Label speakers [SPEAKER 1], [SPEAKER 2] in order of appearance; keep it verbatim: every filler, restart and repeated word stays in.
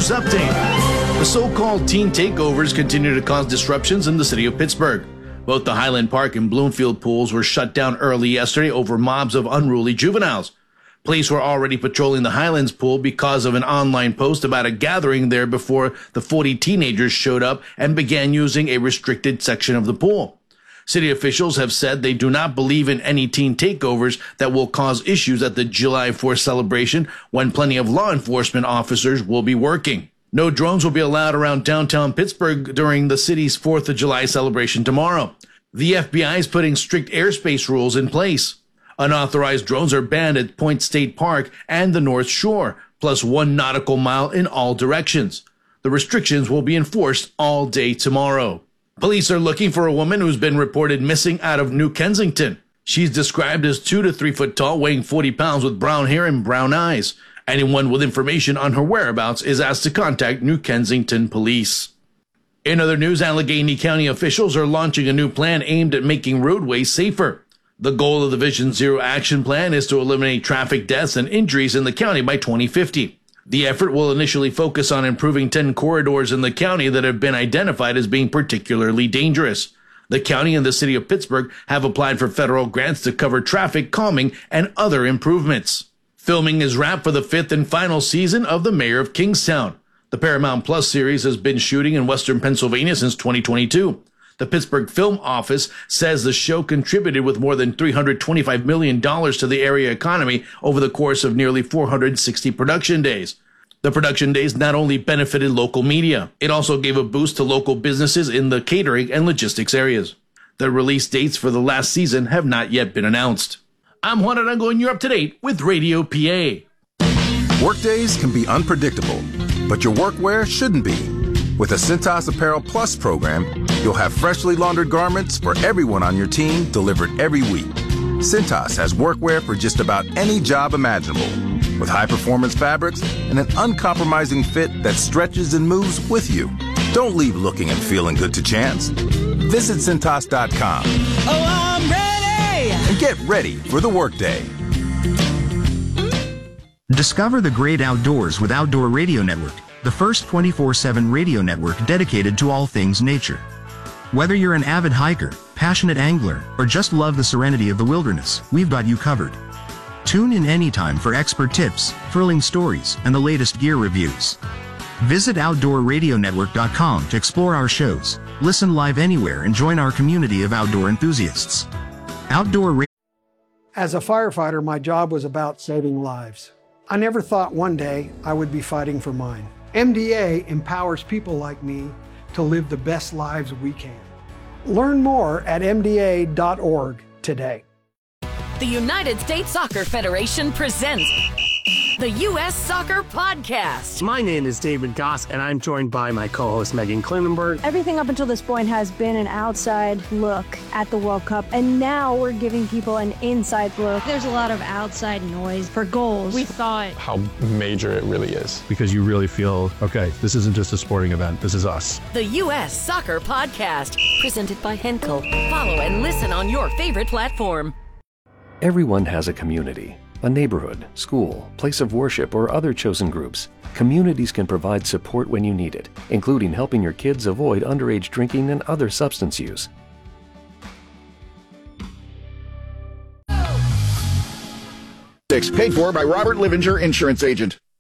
[SPEAKER 1] news update. The so-called teen takeovers continue to cause disruptions in the city of Pittsburgh. Both the Highland Park and Bloomfield pools were shut down early yesterday over mobs of unruly juveniles. Police were already patrolling the Highlands pool because of an online post about a gathering there before the forty teenagers showed up and began using a restricted section of the pool. City officials have said they do not believe in any teen takeovers that will cause issues at the July fourth celebration when plenty of law enforcement officers will be working. No drones will be allowed around downtown Pittsburgh during the city's fourth of July celebration tomorrow. The F B I is putting strict airspace rules in place. Unauthorized drones are banned at Point State Park and the North Shore, plus one nautical mile in all directions. The restrictions will be enforced all day tomorrow. Police are looking for a woman who's been reported missing out of New Kensington. She's described as two to three foot tall, weighing forty pounds with brown hair and brown eyes. Anyone with information on her whereabouts is asked to contact New Kensington Police. In other news, Allegheny County officials are launching a new plan aimed at making roadways safer. The goal of the Vision Zero action plan is to eliminate traffic deaths and injuries in the county by twenty fifty. The effort will initially focus on improving ten corridors in the county that have been identified as being particularly dangerous. The county and the city of Pittsburgh have applied for federal grants to cover traffic calming and other improvements. Filming is wrapped for the fifth and final season of The Mayor of Kingstown. The Paramount Plus series has been shooting in western Pennsylvania since twenty twenty-two. The Pittsburgh Film Office says the show contributed with more than three hundred twenty-five million dollars to the area economy over the course of nearly four hundred sixty production days. The production days not only benefited local media, it also gave a boost to local businesses in the catering and logistics areas. The release dates for the last season have not yet been announced. I'm Juan Arango, and you're up to date with Radio P A.
[SPEAKER 2] Workdays can be unpredictable, but your workwear shouldn't be. With a Cintas Apparel Plus program, you'll have freshly laundered garments for everyone on your team delivered every week. Cintas has workwear for just about any job imaginable, with high-performance fabrics and an uncompromising fit that stretches and moves with you. Don't leave looking and feeling good to chance. Visit Cintas dot com.
[SPEAKER 3] Oh, I'm ready!
[SPEAKER 2] And get ready for the workday.
[SPEAKER 4] Discover the great outdoors with Outdoor Radio Network, the first twenty-four seven radio network dedicated to all things nature. Whether you're an avid hiker, passionate angler, or just love the serenity of the wilderness, we've got you covered. Tune in anytime for expert tips, thrilling stories, and the latest gear reviews. Visit outdoor radio network dot com to explore our shows, listen live anywhere, and join our community of outdoor enthusiasts. Outdoor Radio.
[SPEAKER 5] As a firefighter, my job was about saving lives. I never thought one day I would be fighting for mine. M D A empowers people like me to live the best lives we can. Learn more at M D A dot org today.
[SPEAKER 6] The United States Soccer Federation presents the U S Soccer Podcast.
[SPEAKER 7] My name is David Goss, and I'm joined by my co-host Megan Klinenberg.
[SPEAKER 8] Everything up until this point has been an outside look at the World Cup, and now we're giving people an inside look.
[SPEAKER 9] There's a lot of outside noise for goals. We thought
[SPEAKER 10] how major it really is.
[SPEAKER 11] Because you really feel, okay, this isn't just a sporting event, this is us.
[SPEAKER 6] The U S Soccer Podcast, presented by Henkel. Follow and listen on your favorite platform.
[SPEAKER 12] Everyone has a community. A neighborhood, school, place of worship, or other chosen groups. Communities can provide support when you need it, including helping your kids avoid underage drinking and other substance use.
[SPEAKER 13] Paid for by Robert Livinger, insurance agent.